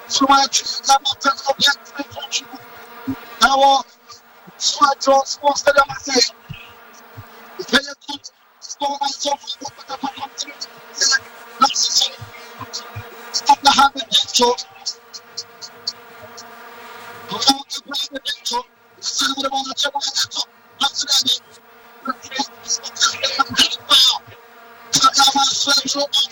Słuchajcie, dla tego pięknej wrócił. Dało, słuchajcie, sponsora Marseille. Wyleczyć sponsor, to kontroluje. Stop na handel pięciu. Porządek prawy pięciu. Zareagowana trzeba na to. Zagramy. Zagramy.